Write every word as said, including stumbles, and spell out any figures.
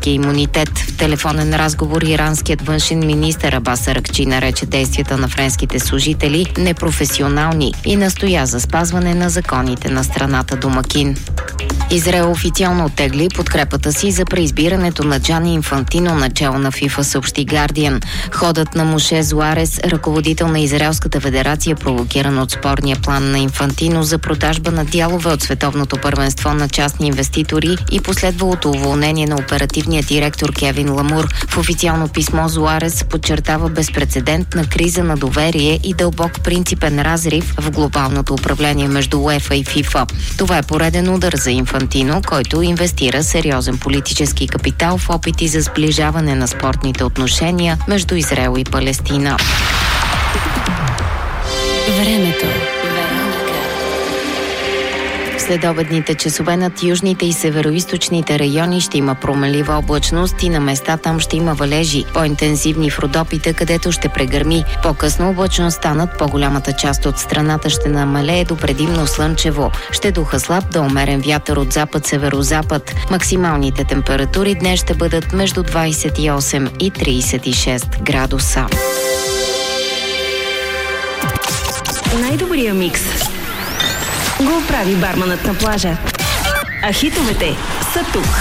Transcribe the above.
политическия имунитет. В телефонен разговор иранският външен министър Абас Аракчи нарече действията на френските служители непрофесионални и настоя за спазване на законите на страната домакин. Израел официално оттегли подкрепата си за преизбирането на Джани Инфантино, начало на ФИФА, съобщи Гардиан. Ходът на Моше Зуарес, ръководител на Израелската федерация, провокиран от спорния план на Инфантино за продажба на дялове от световното първенство на частни инвеститори и последвалото уволнение на оперативния директор Кевин Ламур. В официално писмо Зуарес подчертава безпрецедентна криза на доверие и дълбок принципен разрив в глобалното управление между УЕФА и ФИФА. Това е пореден удар за Инфантино, който инвестира сериозен политически капитал в опити за сближаване на спортните отношения между Израел и Палестина. Времето. Следобедните часове над южните и североизточните райони ще има променлива облачност и на места там ще има валежи, по-интензивни в Родопите, където ще прегърми. По-късно облачността над по-голямата част от страната ще намалее до предимно слънчево. Ще духа слаб до умерен вятър от запад-северозапад. Максималните температури днес ще бъдат между двадесет и осем и тридесет и шест градуса. Най-добрия микс го прави барманът на плажа. А хитовете са тук.